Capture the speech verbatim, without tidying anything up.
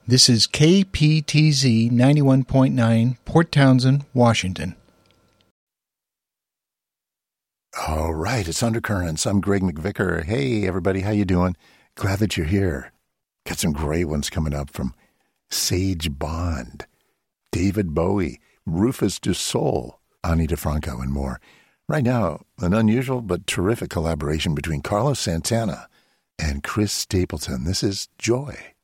This is K P T Z ninety-one point nine, Port Townsend, Washington. All right, it's Undercurrents. I'm Greg McVicker. Hey, everybody, how you doing? Glad that you're here. Got some great ones coming up from Sage Bond, David Bowie, Rufus Du Sol, Ani DeFranco, and more. Right now, an unusual but terrific collaboration between Carlos Santana and Chris Stapleton. This is Joy.